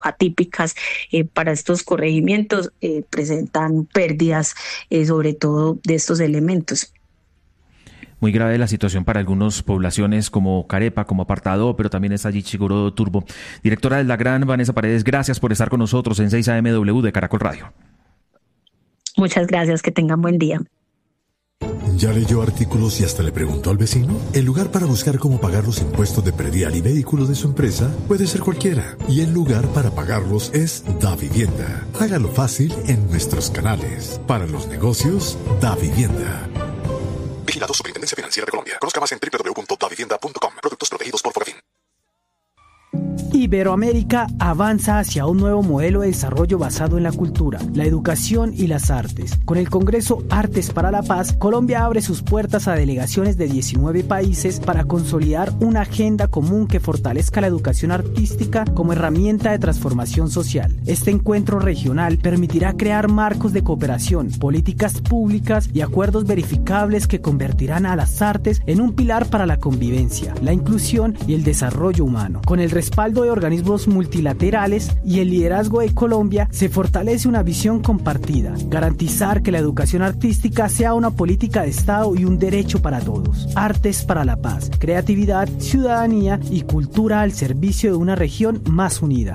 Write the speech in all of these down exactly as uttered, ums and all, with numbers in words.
atípicas eh, para estos corregimientos eh, presentan pérdidas, eh, sobre todo de estos elementos. Muy grave la situación para algunas poblaciones como Carepa, como Apartado, pero también está allí Chicorodo, Turbo. Directora de La Gran, Vanessa Paredes, gracias por estar con nosotros en seis A M W de Caracol Radio. Muchas gracias, que tengan buen día. ¿Ya leyó artículos y hasta le preguntó al vecino? El lugar para buscar cómo pagar los impuestos de predial y vehículos de su empresa puede ser cualquiera. Y el lugar para pagarlos es DaVivienda. Hágalo fácil en nuestros canales. Para los negocios, DaVivienda. Vigilado Superintendencia Financiera de Colombia. Conozca más en doble u doble u doble u punto davivienda punto com. Productos protegidos por Fogafín. Iberoamérica avanza hacia un nuevo modelo de desarrollo basado en la cultura, la educación y las artes. Con el Congreso Artes para la Paz, Colombia abre sus puertas a delegaciones de diecinueve países para consolidar una agenda común que fortalezca la educación artística como herramienta de transformación social. Este encuentro regional permitirá crear marcos de cooperación, políticas públicas y acuerdos verificables que convertirán a las artes en un pilar para la convivencia, la inclusión y el desarrollo humano. Con el respaldo de organismos multilaterales y el liderazgo de Colombia, se fortalece una visión compartida: garantizar que la educación artística sea una política de Estado y un derecho para todos. Artes para la paz, creatividad, ciudadanía y cultura al servicio de una región más unida.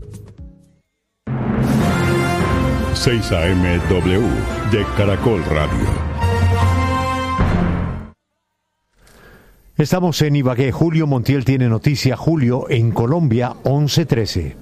seis A M W de Caracol Radio. Estamos en Ibagué. Julio Montiel tiene noticia. Julio, en Colombia, once trece.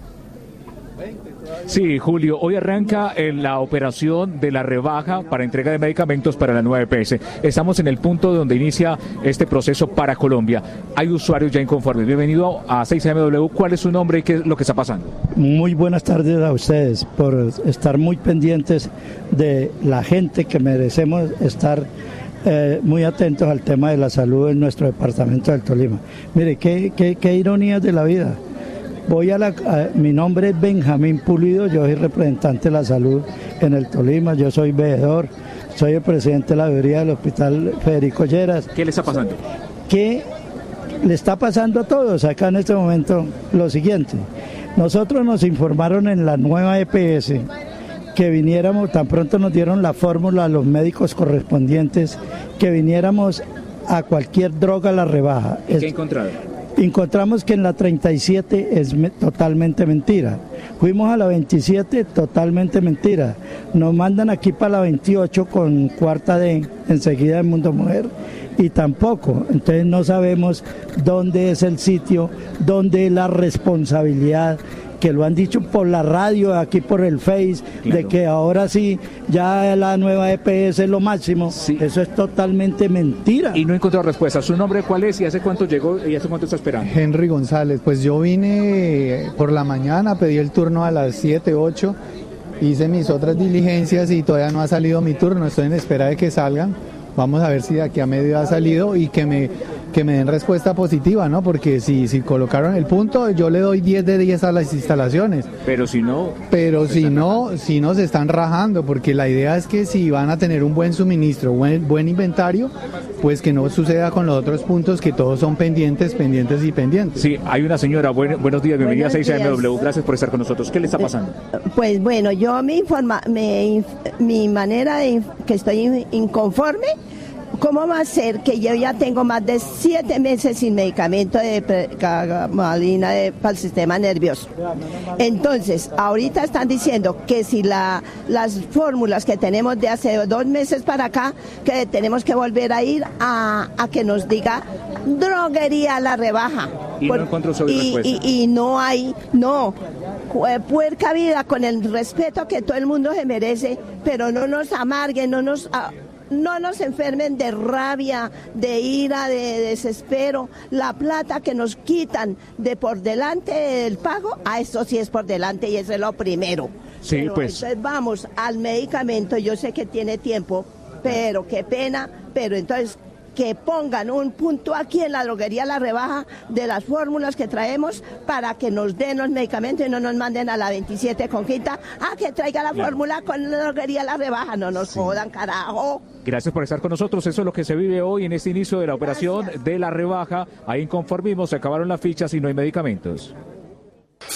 Sí, Julio, hoy arranca en la operación de la rebaja para entrega de medicamentos para la nueva E P S. Estamos en el punto donde inicia este proceso para Colombia. Hay usuarios ya inconformes. Bienvenido a seis A M W. ¿Cuál es su nombre y qué es lo que está pasando? Muy buenas tardes a ustedes por estar muy pendientes de la gente que merecemos estar Eh, muy atentos al tema de la salud en nuestro departamento del Tolima. Mire, qué, qué, qué ironías de la vida. Voy a la, a, mi nombre es Benjamín Pulido, yo soy representante de la salud en el Tolima, yo soy veedor, soy el presidente de la veeduría del Hospital Federico Lleras. ¿Qué le está pasando? ¿Qué le está pasando a todos acá en este momento? Lo siguiente, nosotros nos informaron en la nueva E P S que viniéramos, tan pronto nos dieron la fórmula a los médicos correspondientes, que viniéramos a cualquier droga a la rebaja. ¿Qué encontraron? Encontramos que en la treinta y siete es me, totalmente mentira. Fuimos a la veintisiete, totalmente mentira. Nos mandan aquí para la veintiocho con cuarta D, enseguida en Mundo Mujer, y tampoco. Entonces no sabemos dónde es el sitio, dónde es la responsabilidad, que lo han dicho por la radio, aquí por el Face, claro, de que ahora sí, ya la nueva E P S es lo máximo. Sí. Eso es totalmente mentira. Y no encontró respuesta. ¿Su nombre cuál es y hace cuánto llegó y hace cuánto está esperando? Henry González. Pues yo vine por la mañana, pedí el turno a las siete, ocho, hice mis otras diligencias y todavía no ha salido mi turno. Estoy en espera de que salgan. Vamos a ver si de aquí a medio ha salido y que me, que me den respuesta positiva, ¿no? Porque si, si colocaron el punto, yo le doy diez de diez a las instalaciones. Pero si no... Pero si no, si no se están rajando, porque la idea es que si van a tener un buen suministro, buen, buen inventario, pues que no suceda con los otros puntos, que todos son pendientes, pendientes y pendientes. Sí, hay una señora. Buen, buenos días, bienvenida a seis A M W. Gracias por estar con nosotros. ¿Qué le está pasando? Pues bueno, yo me informa, me, mi manera de que estoy inconforme. ¿Cómo va a ser que yo ya tengo más de siete meses sin medicamento de pregabalina de, para el sistema nervioso? Entonces, ahorita están diciendo que si la, las fórmulas que tenemos de hace dos meses para acá, que tenemos que volver a ir a, a que nos diga droguería a la rebaja. Y Por, no encuentro sobre y, respuesta. Y, y no hay, no, puerca vida, con el respeto que todo el mundo se merece, pero no nos amarguen, no nos... no nos enfermen de rabia, de ira, de desespero. La plata que nos quitan de por delante del pago, a eso sí es por delante y eso es lo primero. Sí, pero, pues. Entonces vamos al medicamento, yo sé que tiene tiempo, pero qué pena, pero entonces que pongan un punto aquí en la droguería La Rebaja de las fórmulas que traemos para que nos den los medicamentos y no nos manden a la veintisiete con quinta a que traiga la claro. fórmula con la droguería La Rebaja. No nos sí. jodan, carajo. Gracias por estar con nosotros. Eso es lo que se vive hoy en este inicio de la operación Gracias. de La Rebaja. Hay inconformismo, se acabaron las fichas y no hay medicamentos.